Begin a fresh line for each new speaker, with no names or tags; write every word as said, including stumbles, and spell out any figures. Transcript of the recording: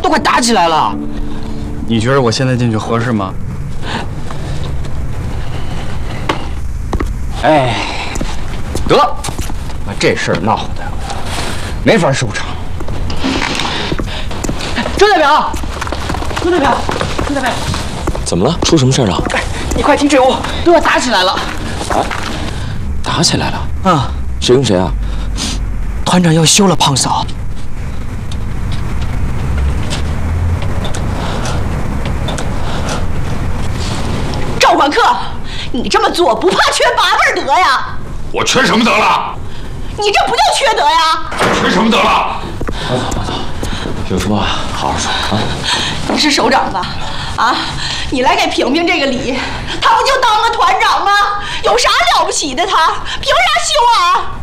都快打起来了。
你觉得我现在进去合适吗？
哎，得，把这事儿闹的没法收场。周代表，周代表，周代表，
怎么了？出什么事了？
你快听这屋，都要打起来了。
啊？打起来了？
啊，
谁跟谁啊？
团长要休了胖嫂。
赵管课，你这么做不怕缺八辈德呀？
我缺什么德了？
你这不叫缺德呀？
缺什么德了？
马总，马总，有什么好好说啊？
你是首长吧？啊，你来给萍萍这个礼，他不就当个团长吗？有啥了不起的他？凭啥休啊？